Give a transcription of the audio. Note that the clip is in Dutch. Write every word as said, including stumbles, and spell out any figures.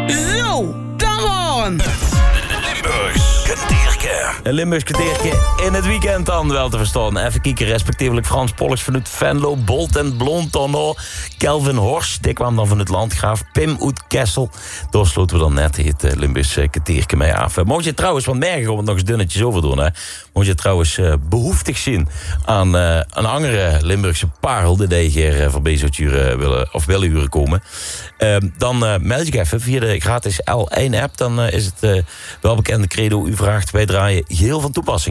Zo, dan waren. Limburgs Keteerke. Een Limburgs Keteerke in het weekend dan wel te verstaan. Even kijken, respectievelijk Frans Pollux vanuit Venlo, Bolt en Blond Tonno, Kelvin Horst, die kwam dan van het Landgraaf, Pim uit Kessel. Daar sloten we dan net het uh, Limburgs Keteerke mee af. Uh, mocht je trouwens, want morgen gaan we het nog eens dunnetjes over doen, hè. Mocht je trouwens uh, behoeftig zien aan uh, een andere Limburgse parel, die hier uh, voorbij zou uren willen, of willen uren komen, uh, dan uh, meld je even via de gratis L één app. Dan uh, is het uh, welbekende credo, u vraagt, wij draaien geheel van toepassing.